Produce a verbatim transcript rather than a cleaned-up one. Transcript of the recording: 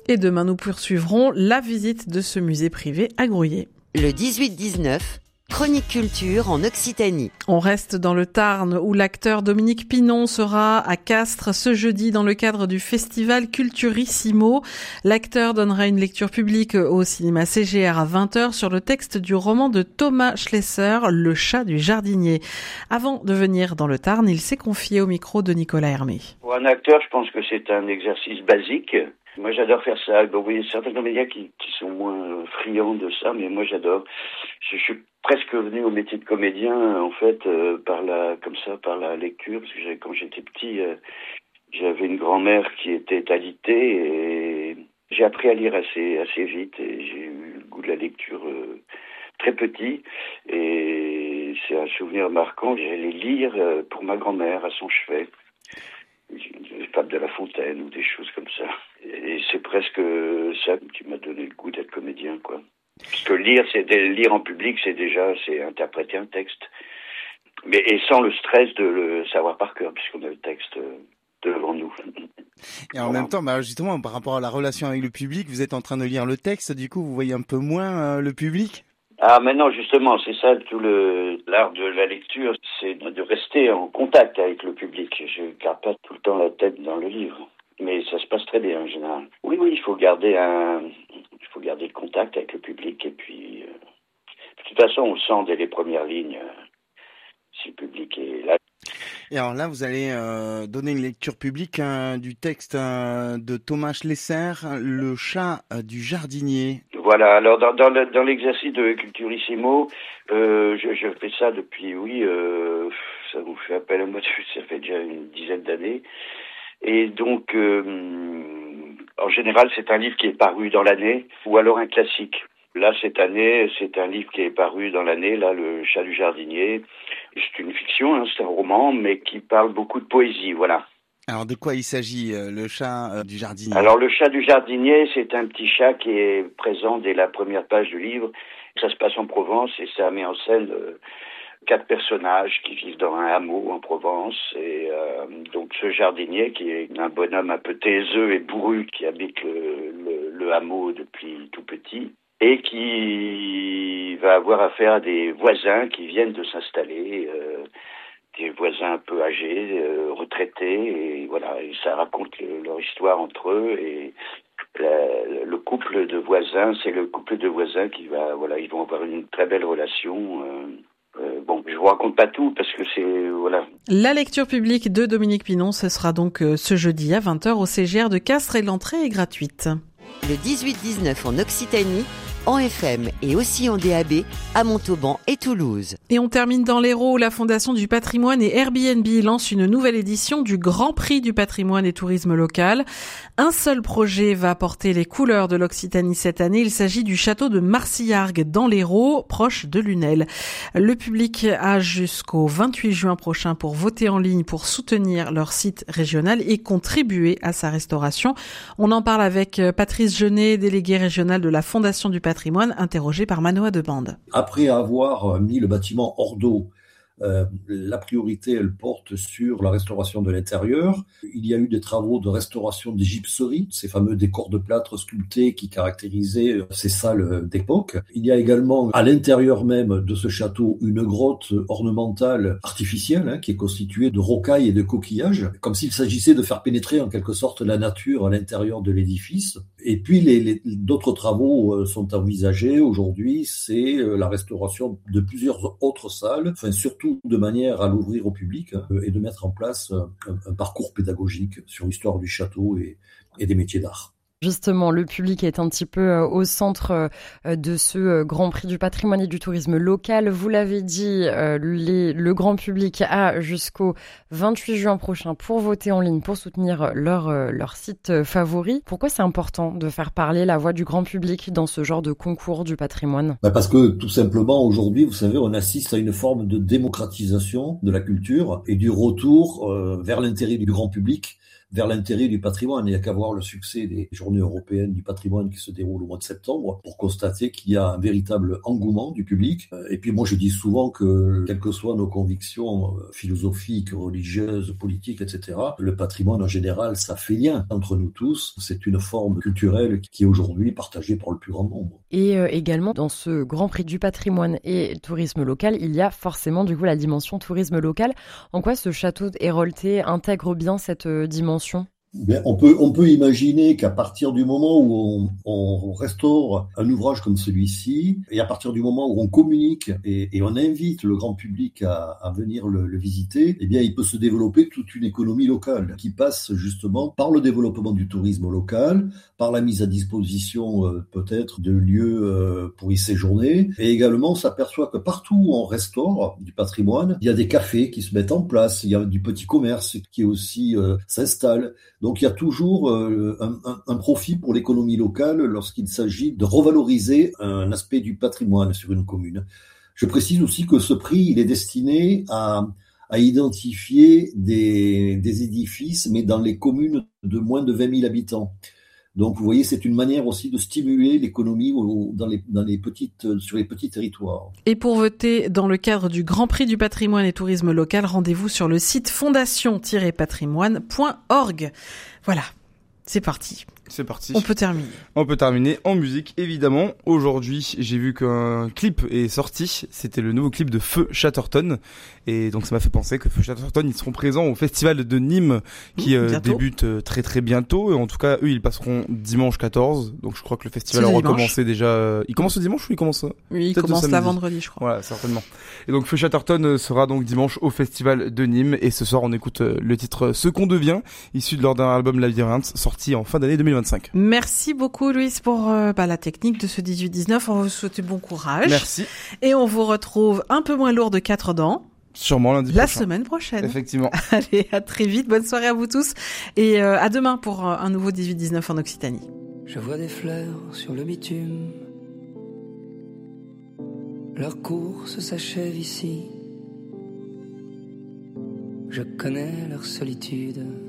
Et demain, nous poursuivrons la visite de ce musée privé à Grouillé. Le dix-huit dix-neuf, Chronique Culture en Occitanie. On reste dans le Tarn où l'acteur Dominique Pinon sera à Castres ce jeudi dans le cadre du festival Culturissimo. L'acteur donnera une lecture publique au cinéma C G R à vingt heures sur le texte du roman de Thomas Schlesser, Le chat du jardinier. Avant de venir dans le Tarn, il s'est confié au micro de Nicolas Hermé. Pour un acteur, je pense que c'est un exercice basique. Moi, j'adore faire ça. Bon, oui, il y a certains comédiens qui, qui sont moins friands de ça, mais moi, j'adore. Je, je suis presque venu au métier de comédien, en fait, euh, par la, comme ça, par la lecture, parce que j'avais, quand j'étais petit, euh, j'avais une grand-mère qui était alitée et j'ai appris à lire assez, assez vite et j'ai eu le goût de la lecture euh, très petit et c'est un souvenir marquant. J'allais lire euh, pour ma grand-mère à son chevet. Les fables de La Fontaine ou des choses comme ça. Et c'est presque ça qui m'a donné le goût d'être comédien, quoi. Parce que lire, c'est lire en public, c'est déjà, c'est interpréter un texte. Mais, et sans le stress de le savoir par cœur, puisqu'on a le texte devant nous. Et en voilà. Même temps, bah justement, par rapport à la relation avec le public, vous êtes en train de lire le texte, du coup, vous voyez un peu moins euh, le public ? Ah, mais non, justement, c'est ça tout le l'art de la lecture, c'est de rester en contact avec le public. Je garde pas tout le temps la tête dans le livre, mais ça se passe très bien en général. Oui, oui, il faut garder un, il faut garder le contact avec le public et puis, euh, de toute façon, on le sent dès les premières lignes euh, si le public est là. Et alors là, vous allez euh, donner une lecture publique hein, du texte euh, de Thomas Schlesser, Le chat euh, du jardinier. Voilà, alors dans, dans, le, dans l'exercice de Culturissimo, euh, je, je fais ça depuis, oui, euh, ça vous fait appel à moi, ça fait déjà une dizaine d'années. Et donc, euh, en général, c'est un livre qui est paru dans l'année, ou alors un classique. Là, cette année, c'est un livre qui est paru dans l'année, là, Le chat du jardinier. C'est une fiction, hein, c'est un roman, mais qui parle beaucoup de poésie, voilà. Alors, de quoi il s'agit, euh, le chat euh, du jardinier ? Alors, le chat du jardinier, c'est un petit chat qui est présent dès la première page du livre. Ça se passe en Provence et ça met en scène euh, quatre personnages qui vivent dans un hameau en Provence. Et euh, donc, ce jardinier, qui est un bonhomme un peu taiseux et bourru, qui habite le, le, le hameau depuis tout petit, et qui va avoir affaire à des voisins qui viennent de s'installer, euh, des voisins un peu âgés, euh, retraités, et voilà, et ça raconte le, leur histoire entre eux, et la, le couple de voisins, c'est le couple de voisins qui va, voilà, ils vont avoir une très belle relation. Euh, euh, bon, je vous raconte pas tout parce que c'est, voilà. La lecture publique de Dominique Pinon, ce sera donc ce jeudi à vingt heures au C G R de Castres et l'entrée est gratuite. Le dix-huit dix-neuf en Occitanie, en F M et aussi en D A B à Montauban et Toulouse. Et on termine dans l'Hérault. La Fondation du patrimoine et Airbnb lance une nouvelle édition du Grand Prix du patrimoine et tourisme local. Un seul projet va porter les couleurs de l'Occitanie cette année. Il s'agit du château de Marcillargues dans l'Hérault, proche de Lunel. Le public a jusqu'au vingt-huit juin prochain pour voter en ligne pour soutenir leur site régional et contribuer à sa restauration. On en parle avec Patrice Genet, délégué régional de la Fondation du patrimoine, interrogé par Manoa Debande. Après avoir mis le bâtiment hors d'eau, euh, la priorité, elle porte sur la restauration de l'intérieur. Il y a eu des travaux de restauration des gypseries, ces fameux décors de plâtre sculptés qui caractérisaient ces salles d'époque. Il y a également, à l'intérieur même de ce château, une grotte ornementale artificielle hein, qui est constituée de rocailles et de coquillages, comme s'il s'agissait de faire pénétrer en quelque sorte la nature à l'intérieur de l'édifice. Et puis, les, les, d'autres travaux sont envisagés aujourd'hui, c'est la restauration de plusieurs autres salles, enfin surtout de manière à l'ouvrir au public hein, et de mettre en place un, un parcours pédagogique sur l'histoire du château et, et des métiers d'art. Justement, le public est un petit peu au centre de ce Grand Prix du patrimoine et du tourisme local. Vous l'avez dit, les, le grand public a jusqu'au vingt-huit juin prochain pour voter en ligne, pour soutenir leur, leur site favori. Pourquoi c'est important de faire parler la voix du grand public dans ce genre de concours du patrimoine ? Bah parce que tout simplement, aujourd'hui, vous savez, on assiste à une forme de démocratisation de la culture et du retour euh, vers l'intérêt du grand public vers l'intérêt du patrimoine. Il n'y a qu'à voir le succès des journées européennes du patrimoine qui se déroulent au mois de septembre pour constater qu'il y a un véritable engouement du public. Et puis moi je dis souvent que, quelles que soient nos convictions philosophiques, religieuses, politiques, et cetera, le patrimoine en général, ça fait lien entre nous tous. C'est une forme culturelle qui est aujourd'hui partagée par le plus grand nombre. Et euh, également, dans ce Grand Prix du patrimoine et tourisme local, il y a forcément du coup la dimension tourisme local. En quoi ce château Hérolté intègre bien cette euh, dimension ? Bien, on peut, on peut imaginer qu'à partir du moment où on, on restaure un ouvrage comme celui-ci, et à partir du moment où on communique et, et on invite le grand public à, à venir le, le visiter, eh bien, il peut se développer toute une économie locale qui passe justement par le développement du tourisme local, par la mise à disposition euh, peut-être de lieux euh, pour y séjourner, et également on s'aperçoit que partout où on restaure du patrimoine, il y a des cafés qui se mettent en place, il y a du petit commerce qui aussi euh, s'installe. Donc il y a toujours euh, un, un, un profit pour l'économie locale lorsqu'il s'agit de revaloriser un aspect du patrimoine sur une commune. Je précise aussi que ce prix, il est destiné à, à identifier des, des édifices, mais dans les communes de moins de vingt mille habitants. Donc, vous voyez, c'est une manière aussi de stimuler l'économie dans les, dans les petites, sur les petits territoires. Et pour voter dans le cadre du Grand Prix du patrimoine et tourisme local, rendez-vous sur le site fondation tiret patrimoine point org. Voilà, c'est parti. C'est parti. On peut terminer. On peut terminer en musique, évidemment. Aujourd'hui, j'ai vu qu'un clip est sorti. C'était le nouveau clip de Feu Chatterton. Et donc, ça m'a fait penser que Feu Chatterton, ils seront présents au festival de Nîmes qui mmh, euh, débute euh, très très bientôt. Et en tout cas, eux, ils passeront dimanche quatorze. Donc, je crois que le festival a recommencé déjà. Euh... Il commence le dimanche ou il commence Oui, il commence la vendredi, je crois. Voilà, certainement. Et donc, Feu Chatterton sera donc dimanche au festival de Nîmes. Et ce soir, on écoute euh, le titre Ce qu'on devient, issu de leur dernier album Labyrinthe, sorti en fin d'année deux mille vingt-cinq. Merci beaucoup, Louis, pour euh, bah, la technique de ce dix-huit dix-neuf. On vous souhaite bon courage. Merci. Et on vous retrouve un peu moins lourd de quatre dents. Sûrement lundi la prochain. semaine prochaine. Effectivement. Allez, à très vite. Bonne soirée à vous tous. Et euh, à demain pour euh, un nouveau dix-huit dix-neuf en Occitanie. Je vois des fleurs sur le bitume. Leur course s'achève ici. Je connais leur solitude.